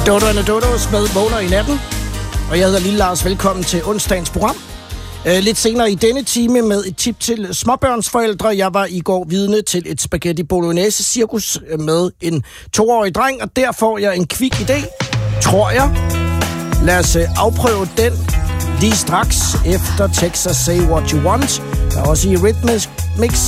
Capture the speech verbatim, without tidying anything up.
Dodo and Dodos med Vågner i natten. Og jeg hedder Lille Lars. Velkommen til onsdagens program. Uh, lidt senere i denne time med et tip til småbørnsforældre. Jeg var i går vidne til et spaghetti bolognese cirkus med en toårig dreng, og der får jeg en kvik idé, tror jeg. Lad os uh, afprøve den lige straks efter Texas Say What You Want. Der er også i Rhythmix